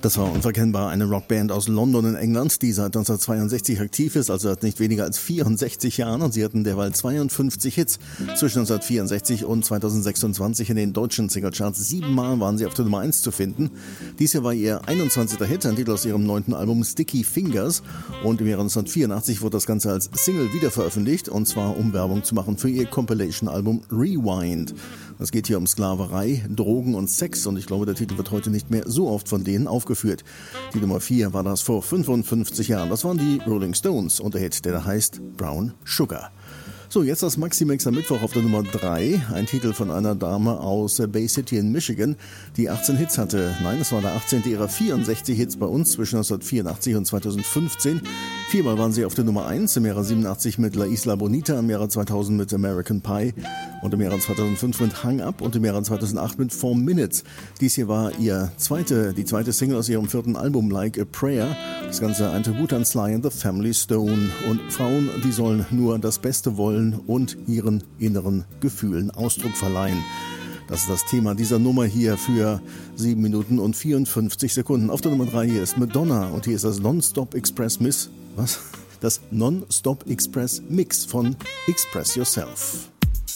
Das war unverkennbar eine Rockband aus London in England, die seit 1962 aktiv ist, also seit nicht weniger als 64 Jahren. Und sie hatten derweil 52 Hits zwischen 1964 und 2026 in den deutschen Singlecharts. 7-mal waren sie auf der Nummer 1 zu finden. Dies Jahr war ihr 21. Hit, ein Titel aus ihrem 9. Album Sticky Fingers. Und im Jahre 1984 wurde das Ganze als Single wiederveröffentlicht, und zwar um Werbung zu machen für ihr Compilation-Album Rewind. Es geht hier um Sklaverei, Drogen und Sex, und ich glaube, der Titel wird heute nicht mehr so oft von denen aufgeführt. Die Nummer 4 war das vor 55 Jahren. Das waren die Rolling Stones und der Hit, der da heißt Brown Sugar. So, jetzt das Maxi-Mix am Mittwoch auf der Nummer 3. Ein Titel von einer Dame aus Bay City in Michigan, die 18 Hits hatte. Nein, es war der 18. ihrer 64 Hits bei uns zwischen 1984 und 2015. 4-mal waren sie auf der Nummer 1, im Jahre 87 mit La Isla Bonita, im Jahre 2000 mit American Pie und im Jahre 2005 mit Hung Up und im Jahre 2008 mit 4 Minutes. Dies hier war die zweite Single aus ihrem 4. Album Like a Prayer. Das Ganze ein Tribut an Sly and the Family Stone. Und Frauen, die sollen nur das Beste wollen und ihren inneren Gefühlen Ausdruck verleihen. Das ist das Thema dieser Nummer hier für 7 Minuten und 54 Sekunden. Auf der Nummer 3 hier ist Madonna und hier ist das Non-Stop Express Mix von Express Yourself.